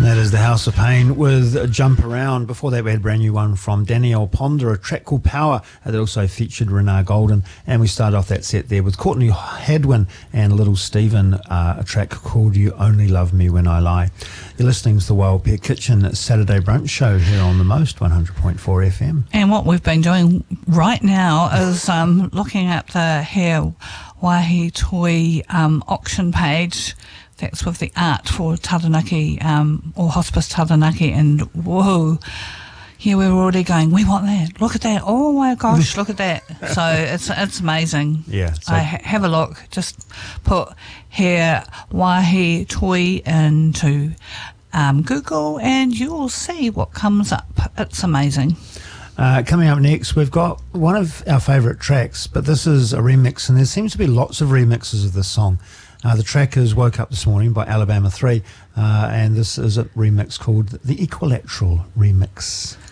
that is the House of Pain with Jump Around. Before that, we had a brand new one from Danielle Ponder, a track called Power, that also featured Renee Golden. And we started off that set there with Courtney Hadwin and Little Steven, a track called You Only Love Me When I Lie. You're listening to the Wild Pear Kitchen Saturday Brunch Show here on the Most 100.4 FM. And what we've been doing right now is looking at the He Waihi Toi auction page. That's with the art for Taranaki, or Hospice Taranaki, and whoa, here we're already going, we want that, look at that, oh my gosh, look at that. So it's amazing. Yeah. So have a look, just put He Waihi Toi into Google and you'll see what comes up. It's amazing. Coming up next, we've got one of our favourite tracks, but this is a remix, and there seems to be lots of remixes of this song. The track is Woke Up This Morning by Alabama 3, and this is a remix called the Equilateral Remix.